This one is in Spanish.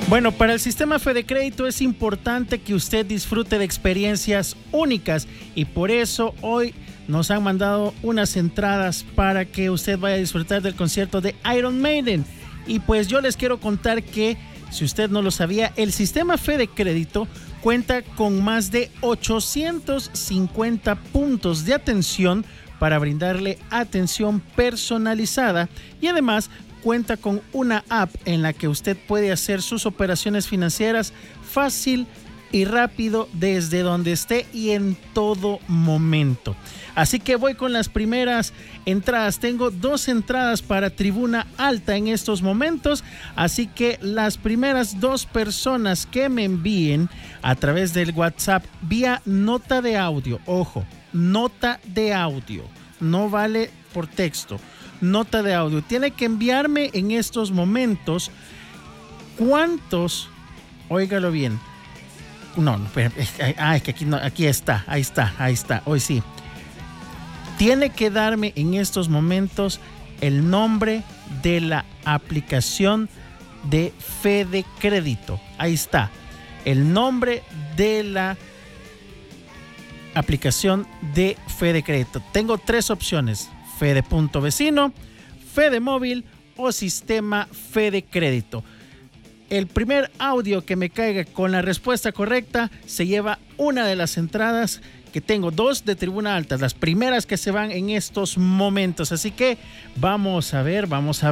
Bueno, para el sistema Fede Crédito es importante que usted disfrute de experiencias únicas y por eso hoy nos han mandado unas entradas para que usted vaya a disfrutar del concierto de Iron Maiden. Y pues yo les quiero contar que, si usted no lo sabía, el sistema Fede Crédito cuenta con más de 850 puntos de atención para brindarle atención personalizada y además cuenta con una app en la que usted puede hacer sus operaciones financieras fácil y rápido desde donde esté y en todo momento. Así que voy con las primeras entradas. Tengo 2 entradas para Tribuna Alta en estos momentos, así que las primeras 2 personas que me envíen a través del WhatsApp vía nota de audio, ojo, nota de audio, no vale por texto. Nota de audio. Tiene que enviarme en estos momentos cuántos, óigalo bien. Es que aquí no, aquí está, ahí está, hoy sí. Tiene que darme en estos momentos el nombre de la aplicación de Fede Crédito. Ahí está, el nombre de la aplicación de Fede Crédito. Tengo 3 opciones: Fede.vecino, Fede Móvil o sistema Fede Crédito. El primer audio que me caiga con la respuesta correcta se lleva una de las entradas, que tengo 2 de Tribuna Alta, las primeras que se van en estos momentos. Así que vamos a ver.